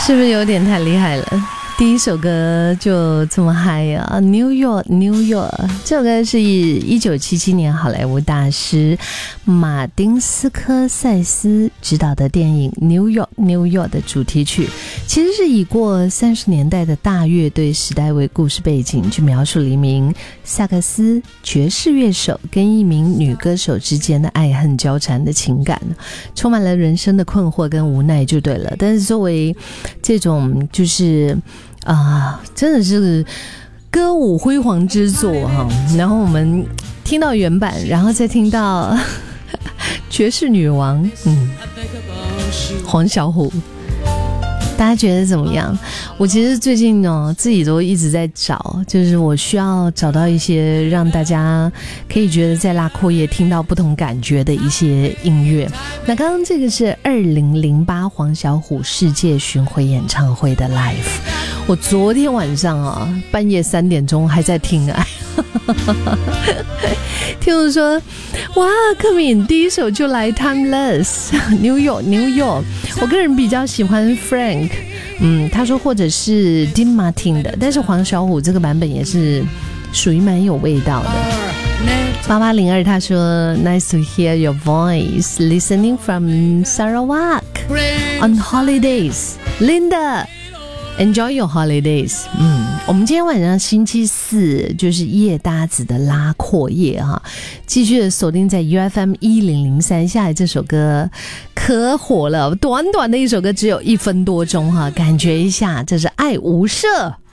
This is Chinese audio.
是不是有点太厉害了？第一首歌就这么嗨啊 ！New York, New York， 这首歌是1977年好莱坞大师马丁斯科塞斯执导的电影《New York, New York》的主题曲，其实是以过30年代的大乐队时代为故事背景，去描述了一名萨克斯爵士乐手跟一名女歌手之间的爱恨交缠的情感，充满了人生的困惑跟无奈就对了。但是作为这种就是真的是歌舞辉煌之作哈。然后我们听到原版，然后再听到爵士女王黄小琥，大家觉得怎么样？我其实最近呢，自己都一直在找，就是我需要找到一些让大家可以觉得在拉阔叶听到不同感觉的一些音乐。那刚刚这个是2008黄小琥世界巡回演唱会的 live， 我昨天晚上半夜3点钟还在听听我说，哇，柯敏第一首就来 Timeless New York New York， 我个人比较喜欢 Frank， 他说或者是 Dean Martin 的，但是黄小琥这个版本也是属于蛮有味道的。8802他说 Nice to hear your voice listening from Sarawak on holidays Linda Enjoy your holidays。我们今天晚上星期四就是夜搭子的拉阔叶哈，继续的锁定在 UFM 1003。下来这首歌可火了，短短的一首歌只有1分多钟哈，感觉一下这是爱无赦。